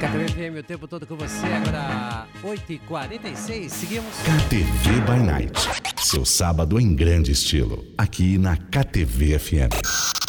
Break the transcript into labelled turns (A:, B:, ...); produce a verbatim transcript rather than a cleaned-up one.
A: K T V F M o tempo todo com você, agora oito e quarenta e seis, seguimos.
B: K T V by Night, seu sábado em grande estilo, aqui na K T V F M.